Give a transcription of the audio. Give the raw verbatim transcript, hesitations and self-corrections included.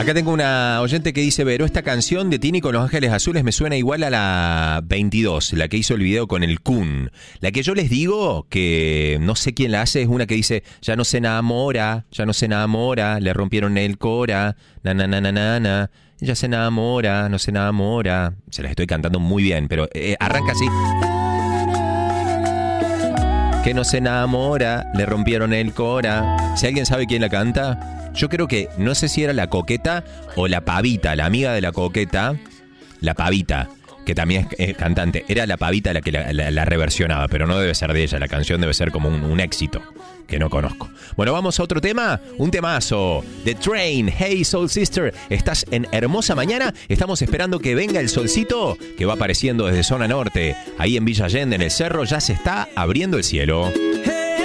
Acá tengo una oyente que dice: Vero, esta canción de Tini con Los Ángeles Azules me suena igual a la veintidós, la que hizo el video con el Kun. La que yo les digo, que no sé quién la hace, es una que dice: ya no se enamora, ya no se enamora, le rompieron el cora, na na na na na na. Ella se enamora, no se enamora. Se las estoy cantando muy bien, pero eh, arranca así. Que no se enamora, le rompieron el cora. Si alguien sabe quién la canta, yo creo que, no sé si era la Coqueta o la Pavita, la amiga de la Coqueta, la Pavita, que también es, es cantante. Era la Pavita la que la, la, la reversionaba, pero no debe ser de ella. La canción debe ser como un, un éxito que no conozco. Bueno, vamos a otro tema, un temazo. The Train, Hey Soul Sister. Estás en hermosa mañana. Estamos esperando que venga el solcito que va apareciendo desde zona norte. Ahí en Villa Allende, en el cerro, ya se está abriendo el cielo.